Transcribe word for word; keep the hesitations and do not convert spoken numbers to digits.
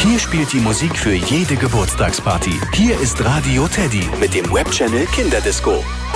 Hier spielt die Musik für jede Geburtstagsparty. Hier ist Radio Teddy mit dem Webchannel Kinderdisco.